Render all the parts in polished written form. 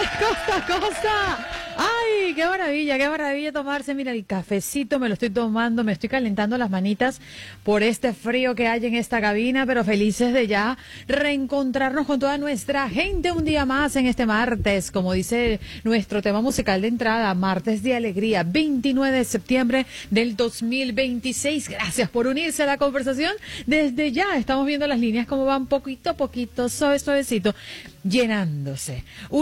Costa a costa. ¡Ay, qué maravilla tomarse! Mira, el cafecito me lo estoy tomando, me estoy calentando las manitas por este frío que hay en esta cabina, pero felices de ya reencontrarnos con toda nuestra gente un día más en este martes, como dice nuestro tema musical de entrada, martes de alegría, 29 de septiembre del 2026. Gracias por unirse a la conversación. Desde ya estamos viendo las líneas como van poquito a poquito, suavecito, llenándose.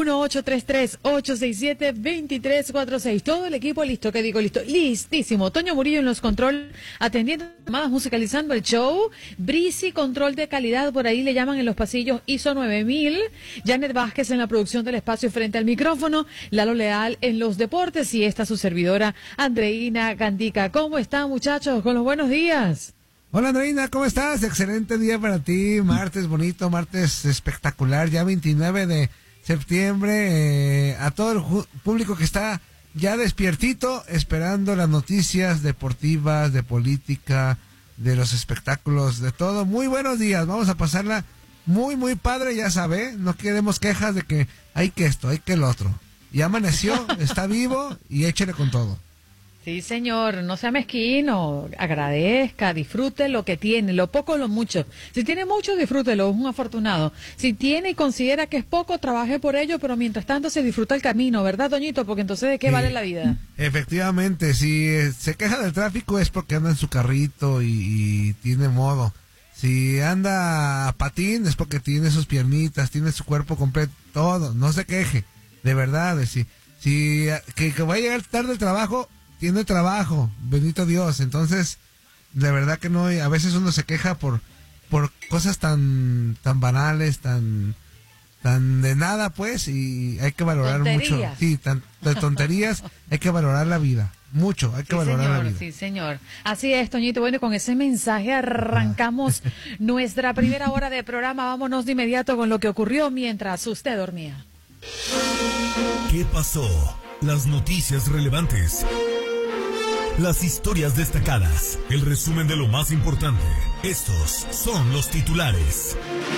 1-833-867-2346. Todo el equipo listo, ¿qué digo? Listo, listísimo. Toño Murillo en los control, atendiendo llamadas, musicalizando el show. Brisi, control de calidad, por ahí le llaman en los pasillos, ISO 9000. Janet Vázquez en la producción del espacio frente al micrófono. Lalo Leal en los deportes y esta su servidora, Andreina Gandica. ¿Cómo están, muchachos? Con los buenos días. Hola Andreina, ¿cómo estás? Excelente día para ti, martes bonito, martes espectacular, ya 29 de septiembre, a todo el público que está ya despiertito, esperando las noticias deportivas, de política, de los espectáculos, de todo. Muy buenos días, vamos a pasarla muy padre, ya sabe, no queremos quejas de que hay que esto, hay que el otro. Ya amaneció, está vivo y échale con todo. Sí, señor, no sea mezquino, agradezca, disfrute lo que tiene, lo poco o lo mucho. Si tiene mucho, disfrútelo, es un afortunado. Si tiene y considera que es poco, trabaje por ello, pero mientras tanto se disfruta el camino, ¿verdad, Toñito? Porque entonces, ¿de qué vale la vida? Efectivamente, si se queja del tráfico es porque anda en su carrito y tiene modo. Si anda a patín es porque tiene sus piernitas, tiene su cuerpo completo, todo, no se queje, de verdad. Que va a llegar tarde el trabajo, tiene trabajo, bendito Dios. Entonces, de verdad que no, a veces uno se queja por cosas tan banales, tan de nada, pues, y hay que valorar mucho. Sí, de tonterías, hay que valorar la vida. Mucho, hay que valorar la vida. Sí, señor. Así es, Toñito. Bueno, con ese mensaje arrancamos nuestra primera hora de programa. Vámonos de inmediato con lo que ocurrió mientras usted dormía. ¿Qué pasó? Las noticias relevantes. Las historias destacadas, el resumen de lo más importante. Estos son los titulares.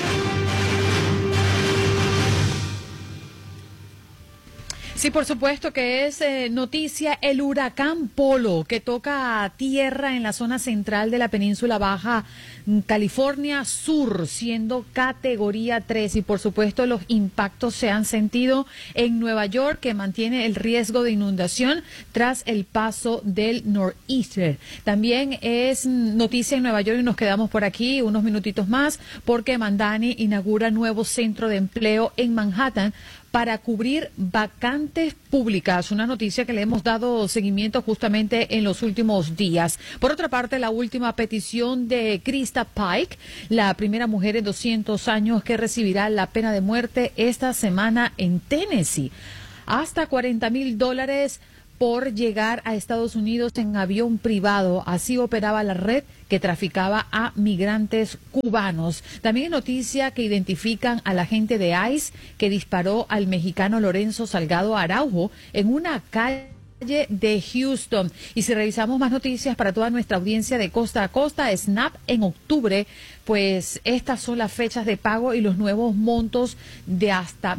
Sí, por supuesto que es noticia el huracán Polo, que toca a tierra en la zona central de la península Baja California Sur, siendo categoría 3. Y por supuesto los impactos se han sentido en Nueva York, que mantiene el riesgo de inundación tras el paso del nor'easter. También es noticia en Nueva York, y nos quedamos por aquí unos minutitos más, porque Mandani inaugura nuevo centro de empleo en Manhattan para cubrir vacantes públicas, una noticia que le hemos dado seguimiento justamente en los últimos días. Por otra parte, la última petición de Krista Pike, la primera mujer en 200 años que recibirá la pena de muerte esta semana en Tennessee. Hasta $40,000 por llegar a Estados Unidos en avión privado. Así operaba la red que traficaba a migrantes cubanos. También hay noticia que identifican al agente de ICE que disparó al mexicano Lorenzo Salgado Araujo en una calle de Houston. Y si revisamos más noticias para toda nuestra audiencia de costa a costa, SNAP en octubre, pues estas son las fechas de pago y los nuevos montos de hasta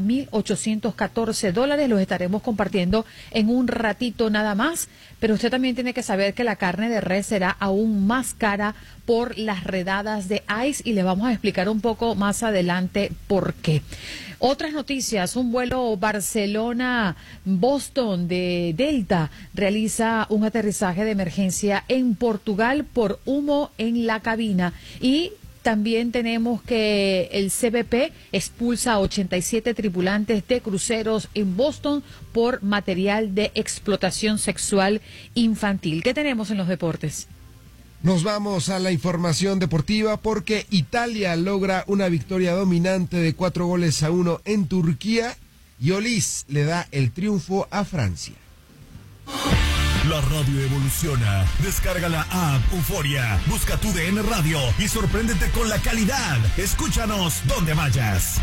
$1,814. Los estaremos compartiendo en un ratito nada más, pero usted también tiene que saber que la carne de res será aún más cara por las redadas de ICE y le vamos a explicar un poco más adelante por qué. Otras noticias, un vuelo Barcelona-Boston de Delta realiza un aterrizaje de emergencia en Portugal por humo en la cabina. Y también tenemos que el CBP expulsa a 87 tripulantes de cruceros en Boston por material de explotación sexual infantil. ¿Qué tenemos en los deportes? Nos vamos a la información deportiva porque Italia logra una victoria dominante de 4-1 en Turquía y Olis le da el triunfo a Francia. La radio evoluciona. Descarga la app Euforia. Busca tu DN Radio y sorpréndete con la calidad. Escúchanos donde vayas.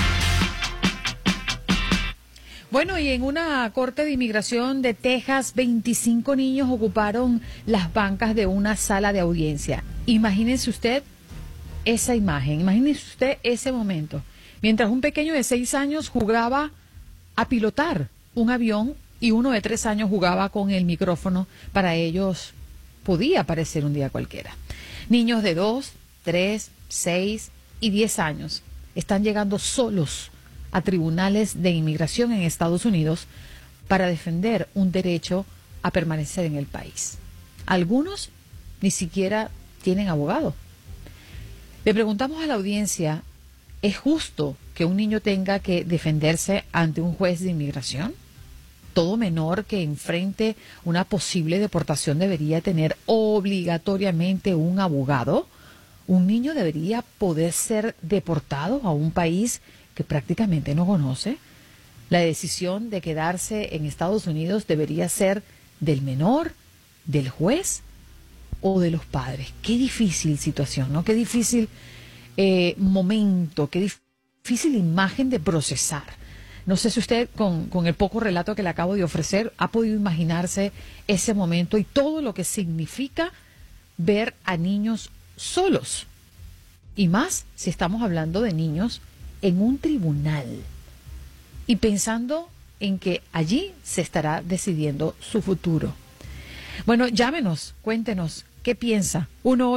Bueno, y en una corte de inmigración de Texas, 25 niños ocuparon las bancas de una sala de audiencia. Imagínense usted esa imagen, imagínense usted ese momento. Mientras un pequeño de 6 años jugaba a pilotar un avión y uno de 3 años jugaba con el micrófono. Para ellos podía parecer un día cualquiera. Niños de 2, 3, 6 y 10 años están llegando solos a tribunales de inmigración en Estados Unidos para defender un derecho a permanecer en el país. Algunos ni siquiera tienen abogado. Le preguntamos a la audiencia, ¿es justo que un niño tenga que defenderse ante un juez de inmigración? ¿Todo menor que enfrente una posible deportación debería tener obligatoriamente un abogado? ¿Un niño debería poder ser deportado a un país que prácticamente no conoce? La decisión de quedarse en Estados Unidos debería ser del menor, del juez o de los padres. Qué difícil situación, ¿no? Qué difícil momento, qué difícil imagen de procesar. No sé si usted, con el poco relato que le acabo de ofrecer, ha podido imaginarse ese momento y todo lo que significa ver a niños solos. Y más si estamos hablando de niños en un tribunal y pensando en que allí se estará decidiendo su futuro. Bueno, llámenos, cuéntenos, ¿qué piensa?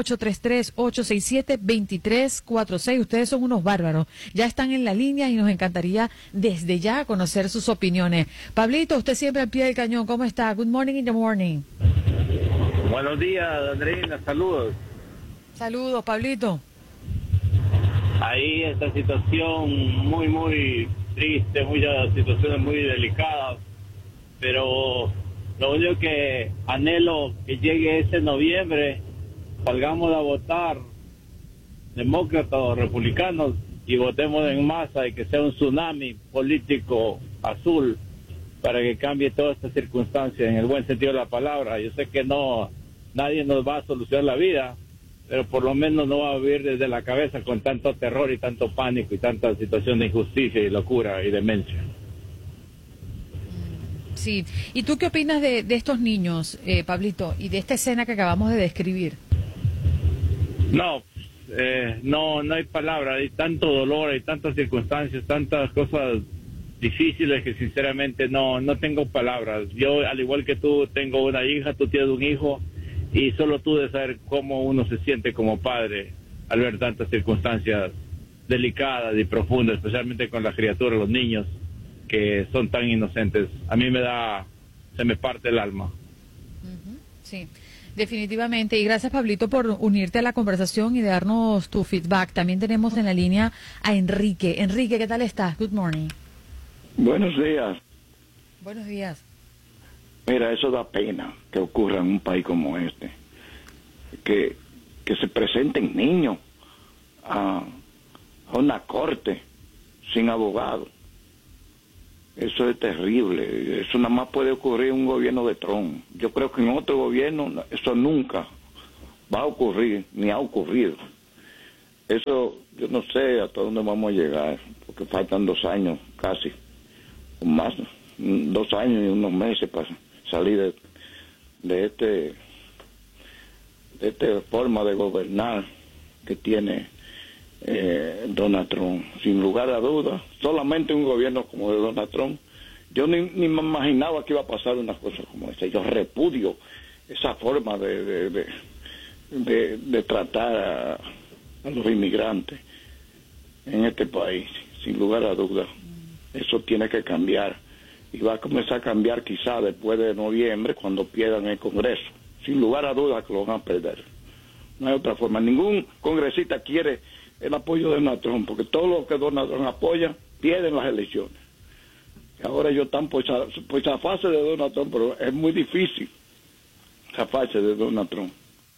1-833-867-2346. Ustedes son unos bárbaros. Ya están en la línea y nos encantaría desde ya conocer sus opiniones. Pablito, usted siempre al pie del cañón. ¿Cómo está? Good morning in the morning. Buenos días, Andreina. Saludos. Saludos, Pablito. Ahí esta situación muy triste, muchas situaciones muy delicadas, pero lo único que anhelo que llegue ese noviembre, salgamos a votar, demócratas o republicanos, y votemos en masa y que sea un tsunami político azul para que cambie toda esta circunstancia en el buen sentido de la palabra. Yo sé que nadie nos va a solucionar la vida, pero por lo menos no va a vivir desde la cabeza con tanto terror y tanto pánico y tanta situación de injusticia y locura y demencia. Sí. ¿Y tú qué opinas de estos niños, Pablito, y de esta escena que acabamos de describir? No hay palabra, hay tanto dolor, hay tantas circunstancias, tantas cosas difíciles que sinceramente no tengo palabras. Yo, al igual que tú, tengo una hija, tú tienes un hijo, y solo tú de saber cómo uno se siente como padre al ver tantas circunstancias delicadas y profundas, especialmente con las criaturas, los niños que son tan inocentes. A mí se me parte el alma. Sí, definitivamente. Y gracias, Pablito, por unirte a la conversación y darnos tu feedback. También tenemos en la línea a Enrique. Enrique, ¿qué tal estás? Good morning. Buenos días. Buenos días. Mira, eso da pena que ocurra en un país como este. Que se presenten niños a una corte sin abogado. Eso es terrible. Eso nada más puede ocurrir en un gobierno de Trump. Yo creo que en otro gobierno eso nunca va a ocurrir, ni ha ocurrido. Eso, yo no sé hasta dónde vamos a llegar, porque faltan 2 años casi, o más, 2 años y unos meses para salir de esta forma de gobernar que tiene Donald Trump. Sin lugar a dudas, solamente un gobierno como de Donald Trump, yo ni me imaginaba que iba a pasar una cosa como esa. Yo repudio esa forma de tratar a los inmigrantes en este país. Sin lugar a dudas, eso tiene que cambiar, y va a comenzar a cambiar quizá después de noviembre, cuando pierdan el Congreso. Sin lugar a dudas que lo van a perder. No hay otra forma. Ningún congresista quiere el apoyo de Donald Trump, porque todo lo que Donald Trump apoya pierden las elecciones. Ahora ellos están por zafarse de Donald Trump, pero es muy difícil zafarse de Donald Trump.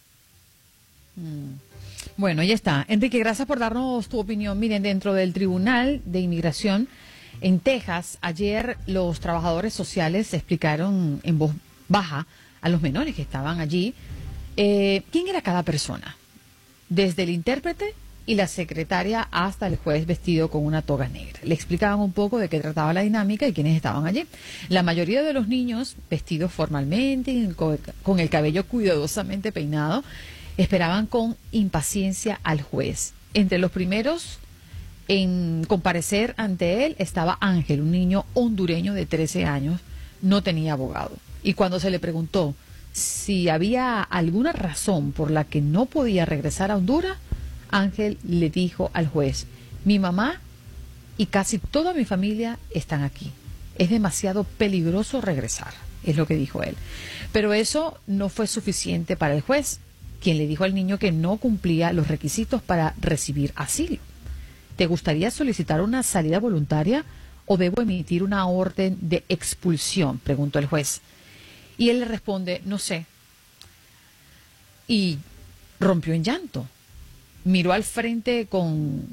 Bueno, ya está. Enrique, gracias por darnos tu opinión. Miren, dentro del Tribunal de Inmigración en Texas, ayer los trabajadores sociales explicaron en voz baja a los menores que estaban allí quién era cada persona, desde el intérprete y la secretaria hasta el juez vestido con una toga negra. Le explicaban un poco de qué trataba la dinámica y quiénes estaban allí. La mayoría de los niños, vestidos formalmente, con el cabello cuidadosamente peinado, esperaban con impaciencia al juez. Entre los primeros En comparecer ante él estaba Ángel, un niño hondureño de 13 años, no tenía abogado. Y cuando se le preguntó si había alguna razón por la que no podía regresar a Honduras, Ángel le dijo al juez: mi mamá y casi toda mi familia están aquí. Es demasiado peligroso regresar, es lo que dijo él. Pero eso no fue suficiente para el juez, quien le dijo al niño que no cumplía los requisitos para recibir asilo. ¿Te gustaría solicitar una salida voluntaria o debo emitir una orden de expulsión?, preguntó el juez. Y él le responde: no sé. Y rompió en llanto. Miró al frente con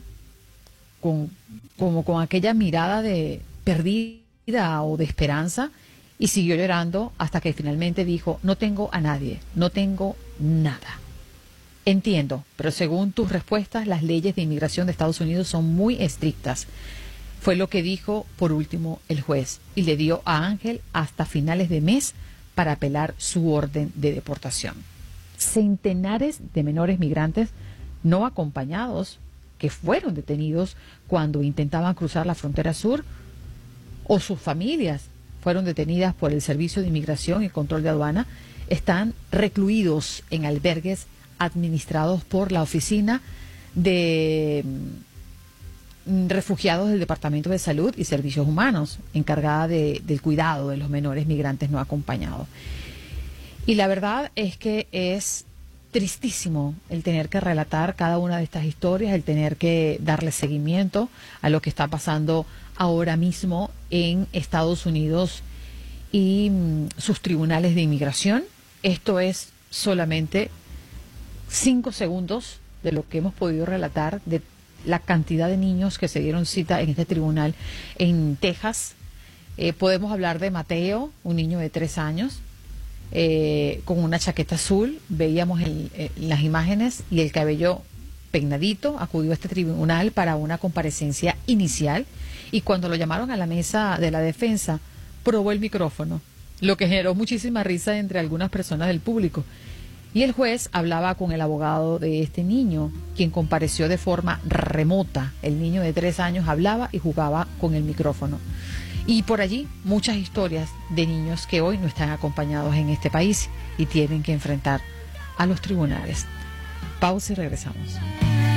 aquella mirada de perdida o de esperanza y siguió llorando hasta que finalmente dijo: no tengo a nadie, no tengo nada. Entiendo, pero según tus respuestas, las leyes de inmigración de Estados Unidos son muy estrictas. Fue lo que dijo por último el juez y le dio a Ángel hasta finales de mes para apelar su orden de deportación. Centenares de menores migrantes no acompañados que fueron detenidos cuando intentaban cruzar la frontera sur, o sus familias fueron detenidas por el Servicio de Inmigración y Control de Aduana, están recluidos en albergues administrados por la Oficina de Refugiados del Departamento de Salud y Servicios Humanos, encargada del cuidado de los menores migrantes no acompañados. Y la verdad es que es tristísimo el tener que relatar cada una de estas historias, el tener que darle seguimiento a lo que está pasando ahora mismo en Estados Unidos y sus tribunales de inmigración. Esto es solamente 5 segundos de lo que hemos podido relatar de la cantidad de niños que se dieron cita en este tribunal en Texas. Podemos hablar de Mateo, un niño de 3 años, con una chaqueta azul. Veíamos las imágenes y el cabello peinadito. Acudió a este tribunal para una comparecencia inicial y cuando lo llamaron a la mesa de la defensa, probó el micrófono, lo que generó muchísima risa entre algunas personas del público. Y el juez hablaba con el abogado de este niño, quien compareció de forma remota. El niño de 3 años hablaba y jugaba con el micrófono. Y por allí muchas historias de niños que hoy no están acompañados en este país y tienen que enfrentar a los tribunales. Pausa y regresamos.